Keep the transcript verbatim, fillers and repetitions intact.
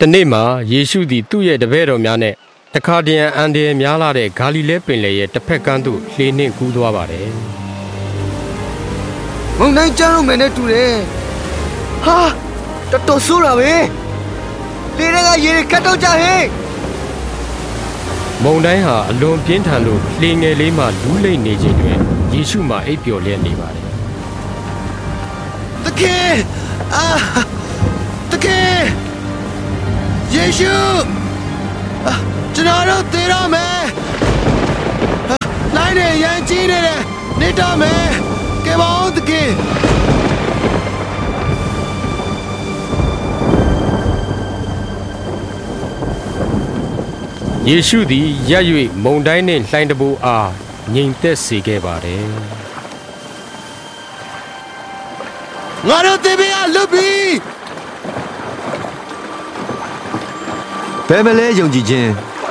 တနေ့မှာယေရှုသည်သူ့ရဲ့တပည့်တော်များနဲ့တခါတရံအန်ဒီများလာတဲ့ဂါလိလဲပင်လယ်ရဲ့တစ်ဖက်ကမ်းသို့လှေနှင့်ကူးသွားပါတယ်မုန်တိုင်းကျတော့မယ်နဲ့တူတယ်ဟာတော်တော်ဆိုးတာပဲလေတွေကရေကတ်တော့ကြဟဲ့မုန်တိုင်းဟာအလွန်ပြင်းထန်လို့လှေငယ်လေးမှလူးလိမ့်နေခြင်းတွင်ယေရှုမှာအိပ်ပျော်လျက်နေပါတယ်တကယ်အာတကယ်ယေရှုကျွန်တော်တို့သေတော့မယ်လိုင်းနေရန်ကြီးနေတယ်နေတော့မယ်ကဲပါဦးတကယ်ယေရှုသည်ရပ်၍မုန်တိုင်းနှင့်လှိုင်းတဘိုးအားငြိမ်သက်စေခဲ့ပါတယ်ငါတို့သေပြီလွတ်ပြီဘယ်မလဲယုံကြည်ခြင်း